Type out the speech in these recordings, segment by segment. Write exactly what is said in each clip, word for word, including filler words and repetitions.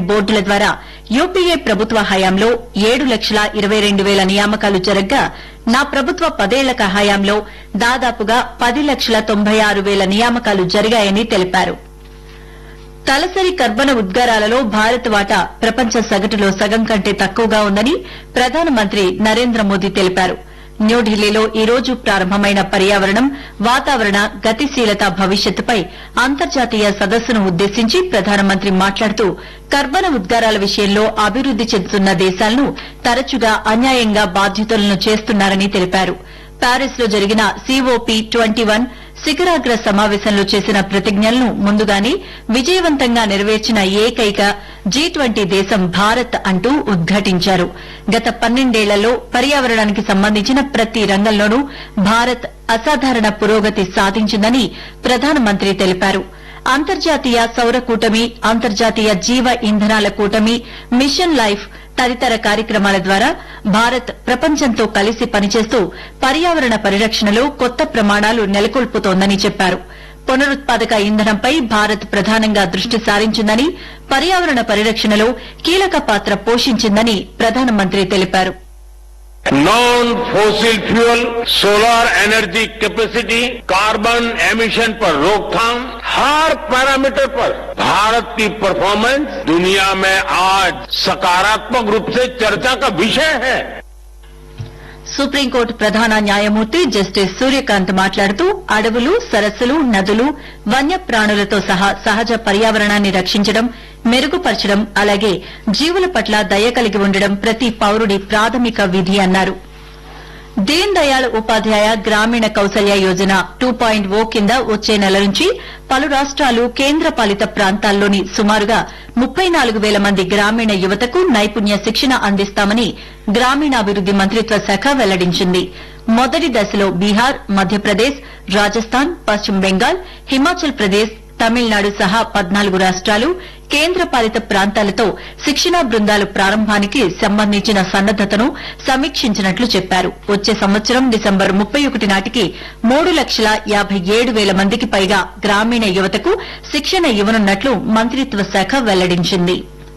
Recruitment బోర్డుల ద్వారా UPA ప్రభుత్వ హయాంలో ఏడు లక్షల ఇరవై రెండు వేల నియామకాలు జరగ్గా నా ప్రభుత్వ పదేళ్ల హయాంలో దాదాపుగా పది లక్షల తొంభై ఆరు వేల నియామకాలు జరిగాయని తెలిపారు. తలసరి కర్బన ఉద్గారాలలో భారత్ వాటా ప్రపంచ సగటులో సగం కంటే తక్కువగా ఉందని ప్రధానమంత్రి నరేంద్ర మోదీ తెలిపారు. న్యూఢిల్లీలో ఈ రోజు ప్రారంభమైన పర్యావరణం, వాతావరణ, గతిశీలత భవిష్యత్తుపై అంతర్జాతీయ సదస్సును ఉద్దేశించి ప్రధానమంత్రి మాట్లాడుతూ కర్బన ఉద్గారాల విషయంలో అభివృద్ది చెందుతున్న దేశాలను తరచుగా అన్యాయంగా బాధ్యతలను చేస్తున్నారని తెలిపారు. ప్యారిస్ లో జరిగిన సీఓపీ ట్వంటీ వన్ శిఖరాగ్ర సమావేశంలో చేసిన ప్రతిజ్ఞలను ముందుగానే విజయవంతంగా నెరవేర్చిన ఏకైక జీ ట్వంటీ దేశం భారత్ అంటూ ఉద్ఘాటించారు. గత పన్నెండేళ్లలో పర్యావరణానికి సంబంధించిన ప్రతి రంగంలోనూ భారత్ అసాధారణ పురోగతి సాధించిందని ప్రధానమంత్రి తెలిపారు. అంతర్జాతీయ సౌర కూటమి, అంతర్జాతీయ జీవ ఇంధనాల కూటమి, మిషన్ లైఫ్ తదితర కార్యక్రమాల ద్వారా భారత్ ప్రపంచంతో కలిసి పనిచేస్తూ పర్యావరణ పరిరక్షణలో కొత్త ప్రమాణాలు నెలకొల్పుతోందని చెప్పారు. పునరుత్పాదక ఇంధనంపై భారత్ ప్రధానంగా దృష్టి సారించిందని, పర్యావరణ పరిరక్షణలో కీలక పాత్ర పోషించిందని ప్రధానమంత్రి తెలిపారు. Non fossil fuel, solar energy capacity, carbon emission पर रोकथाम, हर पैरामीटर पर भारत की परफॉर्मेंस दुनिया में आज सकारात्मक रूप से चर्चा का विषय है. సుప్రీంకోర్టు ప్రధాన న్యాయమూర్తి జస్టిస్ సూర్యకాంత్ మాట్లాడుతూ అడవులు, సరస్సులు, నదులు, వన్యప్రాణులతో సహా సహజ పర్యావరణాన్ని రక్షించడం, మెరుగుపరచడం, అలాగే జీవుల పట్ల దయ కలిగి ఉండడం ప్రతి పౌరుడి ప్రాథమిక విధి అన్నారు. దీన్ దయాళ్ ఉపాధ్యాయ గ్రామీణ కౌశల్య యోజన టూ పాయింట్ ఓ కింద వచ్చే నెల నుంచి పలు రాష్ట్రాలు, కేంద్రపాలిత ప్రాంతాల్లోని సుమారుగా ముప్పై నాలుగు వేల మంది గ్రామీణ యువతకు నైపుణ్య శిక్షణ అందిస్తామని గ్రామీణాభివృద్ది మంత్రిత్వ శాఖ వెల్లడించింది. మొదటి దశలో బీహార్, మధ్యప్రదేశ్, రాజస్థాన్, పశ్చిమ బెంగాల్, హిమాచల్ ప్రదేశ్, తమిళనాడు సహా పద్నాలుగు రాష్ట్రాలు, కేంద్రపాలిత ప్రాంతాలతో శిక్షణా బృందాలు ప్రారంభానికి సంబంధించిన సన్నద్దతను సమీక్షించినట్లు చెప్పారు. వచ్చే సంవత్సరం డిసెంబర్ ముప్పై ఒకటి నాటికి మూడు లక్షల యాబై ఏడు వేల మందికి పైగా గ్రామీణ యువతకు శిక్షణ ఇవ్వనున్నట్లు మంత్రిత్వ శాఖ వెల్లడించింది.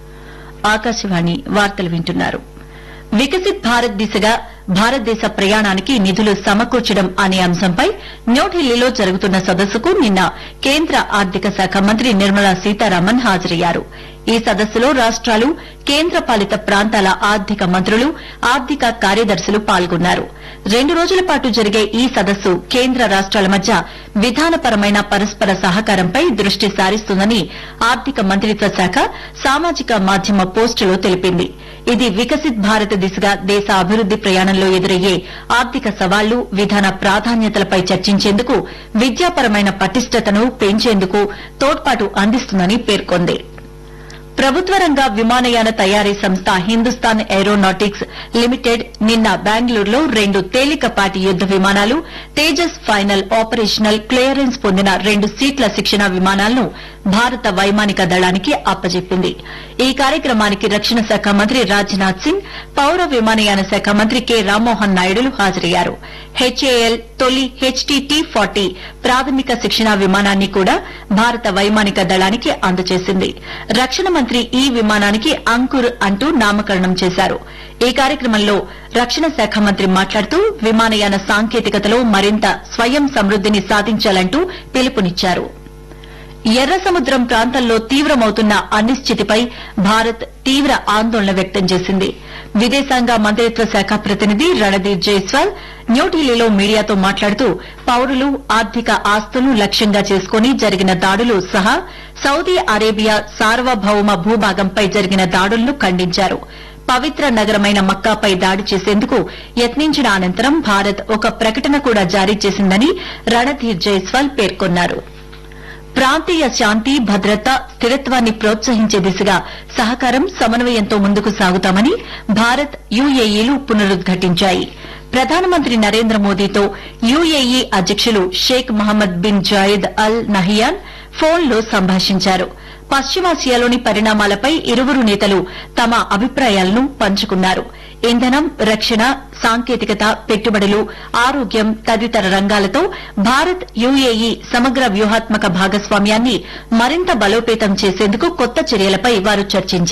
ఆకాశవాణి వార్తలు వింటున్నారు. వికసిత్ భారత్ దిశగా భారతదేశ ప్రయాణానికి నిధులు సమకూర్చడం అనే అంశంపై న్యూఢిల్లీలో జరుగుతున్న సదస్సుకు నిన్న కేంద్ర ఆర్థిక శాఖ మంత్రి నిర్మలా సీతారామన్ హాజరయ్యారు. ఈ సదస్సులో రాష్ట్రాలు, కేంద్రపాలిత ప్రాంతాల ఆర్థిక మంత్రులు, ఆర్థిక కార్యదర్శులు పాల్గొన్నారు. రెండు రోజుల పాటు జరిగే ఈ సదస్సు కేంద్ర రాష్ట్రాల మధ్య విధానపరమైన పరస్పర సహకారంపై దృష్టి సారిస్తుందని ఆర్థిక మంత్రిత్వ శాఖ సామాజిక మాధ్యమ పోస్టులో తెలిపింది. ఇది వికసిత్ భారత్ దిశగా దేశ అభివృద్ది ప్రయాణంలో ఎదురయ్యే ఆర్థిక సవాళ్లు, విధాన ప్రాధాన్యతలపై చర్చించేందుకు, విద్యాపరమైన పటిష్టతను పెంచేందుకు తోడ్పాటు అందిస్తుందని పేర్కొంది. ప్రభుత్వ రంగ విమానయాన తయారీ సంస్థ హిందుస్థాన్ ఏరోనాటిక్స్ లిమిటెడ్ నిన్న బెంగళూరులో రెండు తేలికపాటి యుద్ద విమానాలు, తేజస్ ఫైనల్ ఆపరేషనల్ క్లియరెన్స్ పొందిన రెండు సీట్ల శిక్షణ విమానాలను భారత వైమానిక దళానికి అప్పజెప్పింది. ఈ కార్యక్రమానికి రక్షణ శాఖ మంత్రి రాజ్నాథ్ సింగ్, పౌర విమానయాన శాఖ మంత్రి కె రామ్మోహన్ నాయుడులు హాజరయ్యారు. హెచ్ఏఎల్ తొలి హెచ్టీటీ ఫార్టీ ప్రాథమిక శిక్షణ విమానాన్ని కూడా భారత వైమానిక దళానికి అందజేసింది. రక్షణ మంత్రి ఈ విమానానికి అంకుర్ అంటూ నామకరణం చేశారు. ఈ కార్యక్రమంలో రక్షణ శాఖ మంత్రి మాట్లాడుతూ విమానయాన సాంకేతికతలో మరింత స్వయం సమృద్దిని సాధించాలంటూ పిలుపునిచ్చారు. ఎర్ర సముద్రం ప్రాంతంలో తీవ్రమవుతున్న అనిశ్చితిపై భారత్ తీవ్ర ఆందోళన వ్యక్తం చేసింది. విదేశాంగ మంత్రిత్వ శాఖ ప్రతినిధి రణదీప్ జైస్వాల్ న్యూఢిల్లీలో మీడియాతో మాట్లాడుతూ పౌరులు, ఆర్థిక ఆస్తులను లక్ష్యంగా చేసుకుని జరిగిన దాడులు సహా సౌదీ అరేబియా సార్వభౌమ భూభాగంపై జరిగిన దాడులను ఖండించారు. పవిత్ర నగరమైన మక్కాపై దాడి చేసేందుకు యత్నించిన అనంతరం భారత్ ఒక ప్రకటన కూడా జారీ చేసిందని రణధీర్ జైస్వాల్ పేర్కొన్నారు. ప్రాంతీయ శాంతి, భద్రత, స్థిరత్వాన్ని ప్రోత్సహించే దిశగా సహకారం, సమన్వయంతో ముందుకు సాగుతామని భారత్, యూఏఈలు పునరుద్ఘాటించాయి. ప్రధానమంత్రి నరేంద్ర మోదీతో యూఏఈ అధ్యకులు షేక్ మహమ్మద్ బిన్ జాయిద్ అల్ నహియాన్ ఫోన్లో సంభాషించారు. పశ్చిమాసియాలోని పరిణామాలపై ఇరువురు నేతలు తమ అభిప్రాయాలను పంచుకున్నారు. ఇంధనం, రక్షణ, సాంకేతికత, పెట్టుబడులు, ఆరోగ్యం తదితర రంగాలతో భారత్, యూఏఈ సమగ్ర వ్యూహాత్మక భాగస్వామ్యాన్ని మరింత బలోపేతం చేసేందుకు కొత్త చర్యలపై వారు చర్చించారు.